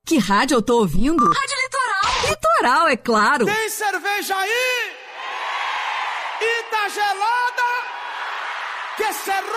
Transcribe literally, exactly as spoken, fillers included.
Que rádio eu tô ouvindo? Rádio Litoral. Litoral, é claro. Tem cerveja aí? E tá gelada? Que cerrou?